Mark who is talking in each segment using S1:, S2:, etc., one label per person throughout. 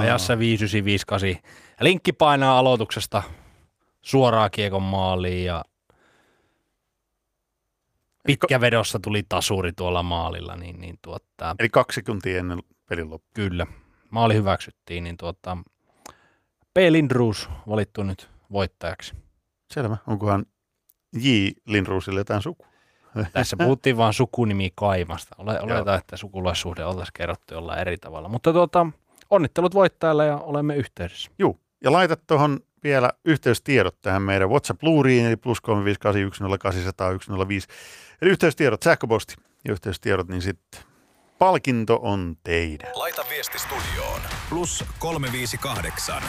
S1: ajassa 5.958. Linkki painaa aloituksesta suoraan kiekon maaliin ja pitkävedossa tuli tasuri tuolla maalilla.
S2: Eli 2 sekuntia ennen pelin loppua.
S1: Kyllä. Maali hyväksyttiin, niin P. Lindroos valittu nyt voittajaksi.
S2: Selvä. Onkohan J. Lindroosille jotain suku?
S1: Tässä puhuttiin vaan sukunimi Kaimasta. Oletaan, että sukulaissuhde oltaisiin kerrottu jollain eri tavalla. Mutta onnittelut voittajalle ja olemme yhteydessä.
S2: Juu. Ja laita tuohon vielä yhteystiedot tähän meidän WhatsApp-luuriin, eli +358108105. Eli yhteystiedot, sähköposti ja yhteystiedot, niin sitten palkinto on teidän.
S3: Laita viesti studioon. +358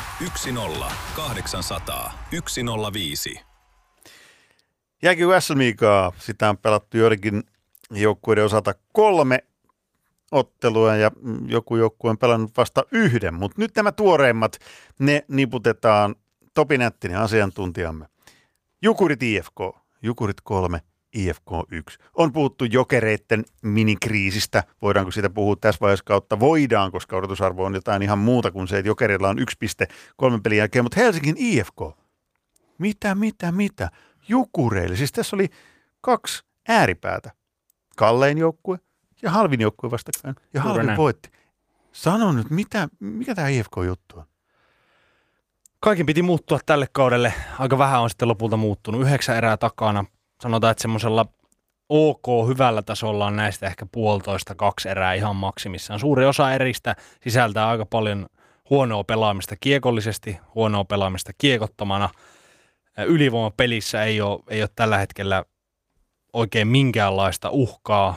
S3: 10800 105.
S2: Jääkiekko SM-liigaa, sitä on pelattu joidenkin joukkueiden osalta 3 ottelua ja joku joukkue on pelannut vasta 1, mutta nyt nämä tuoreimmat, ne niputetaan Topi Nättinen, asiantuntijamme. Jukurit IFK, Jukurit 3, IFK 1. On puhuttu Jokereiden minikriisistä, voidaanko siitä puhua tässä vaiheessa kautta? Voidaan, koska odotusarvo on jotain ihan muuta kuin se, että Jokereilla on 1 piste 3 pelin jälkeen, mutta Helsingin IFK, mitä? Jukureille, siis tässä oli 2 ääripäätä, kallein joukkue ja halvin joukkue vastakkain, ja halvin voitti. Sano nyt, mikä tämä IFK-juttu on?
S1: Kaikin piti muuttua tälle kaudelle. Aika vähän on sitten lopulta muuttunut. 9 erää takana. Sanotaan, että semmoisella hyvällä tasolla on näistä ehkä 1,5-2 erää ihan maksimissaan. Suuri osa eristä sisältää aika paljon huonoa pelaamista kiekollisesti, huonoa pelaamista kiekottomana. Ylivoimapelissä ei ole tällä hetkellä oikein minkäänlaista uhkaa.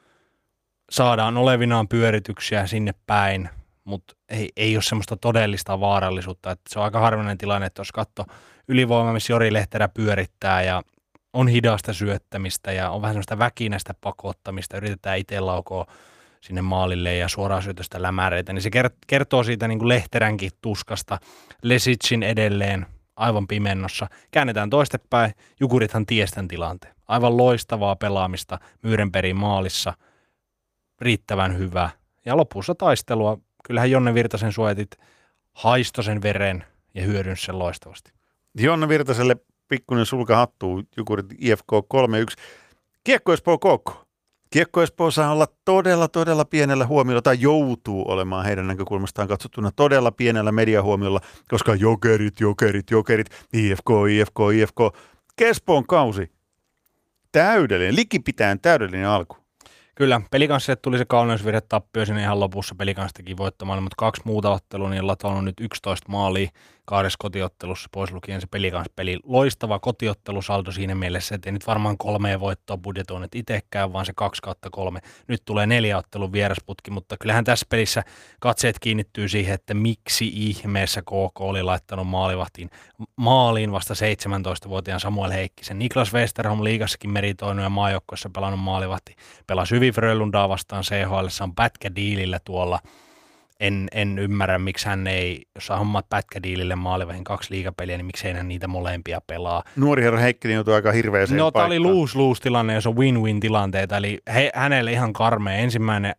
S1: Saadaan olevinaan pyörityksiä sinne päin, mutta ei ole semmoista todellista vaarallisuutta. Että se on aika harvinainen tilanne, että jos katsoo ylivoimaa, missä Jori Lehterä pyörittää ja on hidasta syöttämistä ja on vähän semmoista väkinäistä pakottamista, yritetään itse laukoa sinne maalille ja suoraan syötöstä lämäreitä, niin se kertoo siitä niin kuin Lehteränkin tuskasta. Lesitsin edelleen aivan pimennossa. Käännetään toistepäin, Jukurithan tiesi tämän tilanteen. Aivan loistavaa pelaamista Myyrenperin maalissa, riittävän hyvä. Ja lopussa taistelua, kyllähän Jonne Virtasen suojatit haistoi sen veren ja hyödynsi sen loistavasti.
S2: Jonne Virtaselle pikkuinen sulka hattuu, Jukurit IFK 3-1. Kiekko Espoo KK. Kiekko Espoo saa olla todella pienellä huomiolla, tai joutuu olemaan heidän näkökulmastaan katsottuna todella pienellä mediahuomiolla, koska jokerit, IFK. Espoon kausi, täydellinen, likipitäen täydellinen alku.
S1: Kyllä, Pelikanssille tuli se kauneusvirhe tappio sinne ihan lopussa Pelikanssistakin voittamaan, mutta 2 muuta ottelua, niin latonut nyt 11 maalia 2 kotiottelussa, pois lukien se Pelikanspeli. Loistava kotiottelusaldo siinä mielessä, että ei nyt varmaan 3 voittoa budjetoineet itsekään, vaan se 2/3. Nyt tulee 4 ottelun vierasputki, mutta kyllähän tässä pelissä katseet kiinnittyy siihen, että miksi ihmeessä KK oli laittanut maaliin vasta 17-vuotiaan Samuel Heikkisen. Niklas Westerholm liigassakin meritoinut ja maajoukkoissa pelannut maalivahti. Pelasi hyvin Frölundaa vastaan CHL, on pätkädiilillä tuolla. En ymmärrä, miksi hän ei, jos on hommat pätkädiilille maalivahin 2 liigapeliä, niin miksei hän niitä molempia pelaa.
S2: Nuori herra Heikkinen joutui aika hirveäseen paikkaan.
S1: Tämä oli lose-lose tilanne, jos on win-win tilanteita, eli hänelle ihan karmea. Ensimmäinen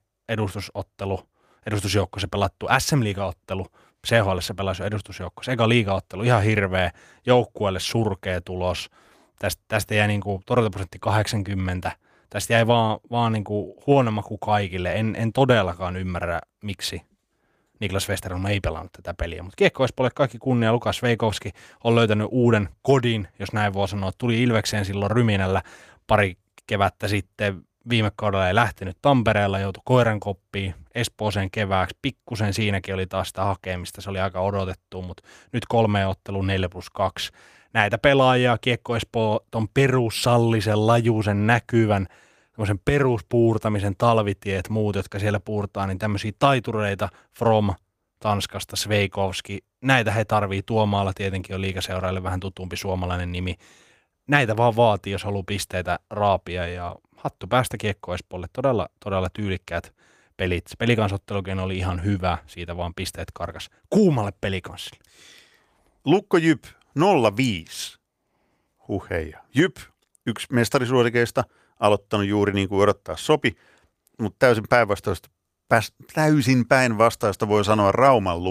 S1: edustusjoukko se pelattu SM-liigaottelu, CHL pelasi edustusjoukko, eka liigaottelu, ihan hirveä, joukkueelle surkea tulos. Tästä jäi niinku torjuntaprosentti 80. Tästä jäi vaan niinku huono maku kaikille. En todellakaan ymmärrä, miksi Niklas Westerholm ei pelannut tätä peliä. Mutta Kiekko Espoolle kaikki kunnia. Lukas Veikovski on löytänyt uuden kodin, jos näin voi sanoa. Tuli Ilvekseen silloin ryminällä pari kevättä sitten. Viime kaudella ei lähtenyt Tampereella, joutui koirankoppiin Espooseen kevääksi. Pikkusen siinäkin oli taas sitä hakemista. Se oli aika odotettu, mutta nyt 3 ottelun 4+2. Näitä pelaajia Kiekko Espoo ton perussallisen, lajuisen, näkyvän, tämmöisen peruspuurtamisen talvitiet, muut, jotka siellä puurtaa, niin tämmöisiä taitureita from Tanskasta, Sveikovski, näitä he tarvii. Tuomaalla tietenkin on liigaseuraille vähän tutumpi suomalainen nimi. Näitä vaan vaatii, jos haluaa pisteitä raapia, ja hattu päästä Kiekko Espoolle. Todella tyylikkäät pelit. Pelikansottelukin oli ihan hyvä, siitä vaan pisteet karkas kuumalle Pelikanssille.
S2: Lukko Jyp 0-5. Huhheija. Jyp, yksi mestarisuosikeista, aloittanut juuri niin kuin odottaa sopi, mutta täysin päinvastaista voi sanoa Rauman